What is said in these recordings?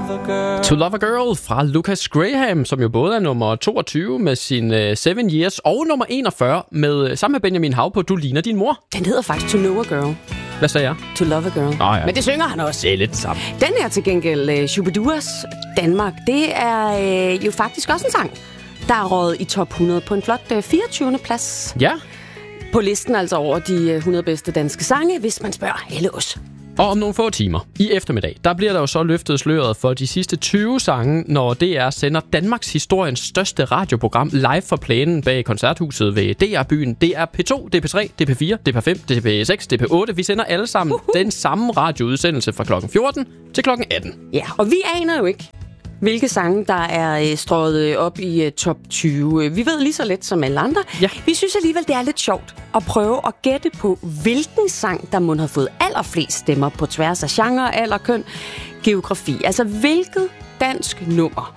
To Love a Girl fra Lucas Graham, som jo både er nummer 22 med sin 7 Years og nummer 41 med sammen med Benjamin Hav på Du ligner din mor. Den hedder faktisk To Know a Girl. Hvad sagde jeg? To Love a Girl. Ja. Men det synger han også. Det er lidt sammen. Den er til gengæld Shubiduas Danmark. Det er jo faktisk også en sang, der er røget i top 100 på en flot 24. plads. Ja. På listen altså over de 100 bedste danske sange, hvis man spørger alle os. Og om nogle få timer i eftermiddag, der bliver der jo så løftet sløret for de sidste 20 sange, når DR sender Danmarks historiens største radioprogram live fra plænen bag koncerthuset ved DR-byen. Det er P2, det er P3, det er P4, det er P5, det er P6, det er P8. Vi sender alle sammen den samme radioudsendelse fra klokken 14 til klokken 18. Ja, og vi aner jo ikke, hvilke sange, der er strøget op i top 20. Vi ved lige så let som alle andre. Ja. Vi synes alligevel, det er lidt sjovt at prøve at gætte på, hvilken sang, der må have fået allerflest stemmer på tværs af genre, alder, køn, geografi. Altså, hvilket dansk nummer,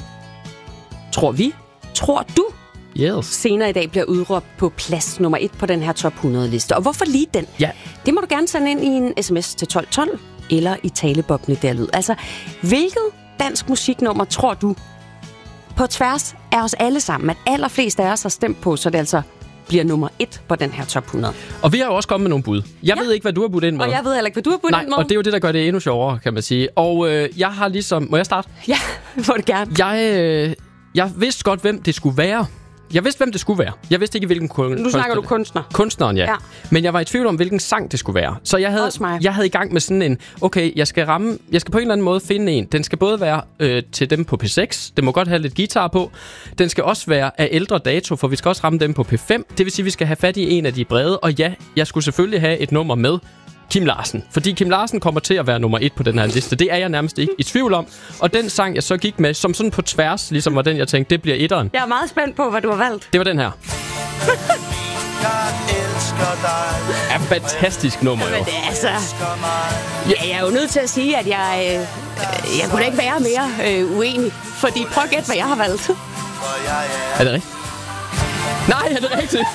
tror du, Yes. senere i dag bliver udråbt på plads nummer 1 på den her top 100-liste? Og hvorfor lige den? Ja. Det må du gerne sende ind i en sms til 1212, eller i taleboblen der lyd. Altså, hvilket dansk musiknummer tror du på tværs af os alle sammen, at allerflest af os har stemt på, så det altså bliver nummer 1 på den her top 100? Og vi har jo også kommet med nogle bud. Jeg ved ikke, hvad du har budt ind med. Og jeg ved heller ikke, hvad du har budt ind med. Og det er jo det, der gør det endnu sjovere, kan man sige. Og jeg har ligesom... Må jeg starte? Ja, må du gerne. Jeg vidste godt, hvem det skulle være. Jeg vidste, hvem det skulle være. Jeg vidste ikke, hvilken kunstner. Nu snakker du kunstner. Kunstneren, ja. Men jeg var i tvivl om, hvilken sang det skulle være. Så jeg havde i gang med sådan en... Okay, jeg skal på en eller anden måde finde en. Den skal både være til dem på P6. Det må godt have lidt guitar på. Den skal også være af ældre dato, for vi skal også ramme dem på P5. Det vil sige, at vi skal have fat i en af de brede. Og ja, jeg skulle selvfølgelig have et nummer med Kim Larsen. Fordi Kim Larsen kommer til at være nummer 1 på den her liste. Det er jeg nærmest ikke i tvivl om. Og den sang, jeg så gik med, som sådan på tværs, ligesom var den, jeg tænkte, det bliver etteren. Jeg er meget spændt på, hvad du har valgt. Det var den her. Er fantastisk nummer, jo. Men det er altså... Ja, jeg er jo nødt til at sige, at jeg kunne da ikke være mere uenig. Fordi prøv at gætte, hvad jeg har valgt. Er det rigtigt? Nej, er det rigtigt?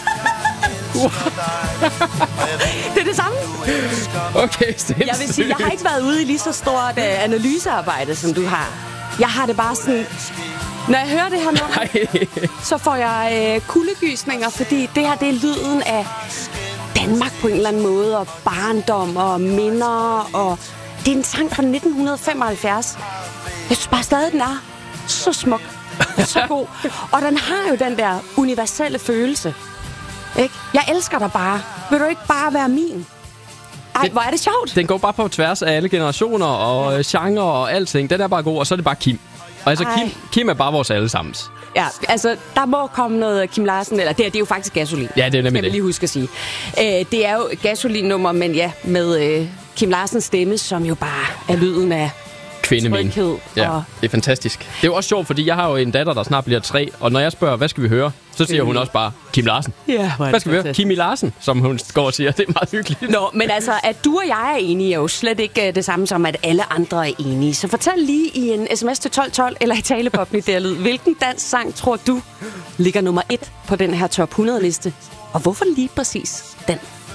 Det er det samme. Okay, sindssygt. Jeg vil sige, jeg har ikke været ude i lige så stort analysearbejde, som du har. Jeg har det bare sådan... Når jeg hører det her nummer, så får jeg kuldegysninger, fordi det her, det er lyden af Danmark på en eller anden måde, og barndom og minder, og det er en sang fra 1975. Jeg synes bare stadig, den er så smuk, så god. Og den har jo den der universelle følelse. Ikke? Jeg elsker dig bare. Vil du ikke bare være min? Ej, hvor er det sjovt. Den går bare på tværs af alle generationer og genre og alting. Den er bare god, og så er det bare Kim. Og altså, Kim er bare vores allesammens. Ja, altså, der må komme noget Kim Larsen, eller det er jo faktisk Gasolin. Ja, det er nemlig det. Jeg vil lige huske at sige. Det er jo Gasolin-nummer, men ja, med Kim Larsens stemme, som jo bare er lyden af tryghed. Ja, det er fantastisk. Det er jo også sjovt, fordi jeg har jo en datter, der snart bliver 3, og når jeg spørger, hvad skal vi høre, så siger hun også bare Kim Larsen. Ja, hvad skal vi høre? Kimi Larsen, som hun går og siger. Det er meget hyggeligt. Nå, men altså, at du og jeg er enige, er jo slet ikke det samme som, at alle andre er enige. Så fortæl lige i en sms til 1212 eller i taleboblen i derlyd, hvilken dansk sang tror du ligger nummer 1 på den her top 100-liste? Og hvorfor lige præcis den?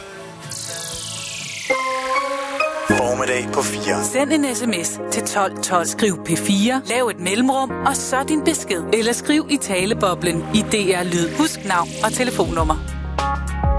Formiddag på 4. Send en sms til 1212. Skriv P4, lav et mellemrum, og så din besked. Eller skriv i taleboblen i DR Lyd. Husk navn og telefonnummer.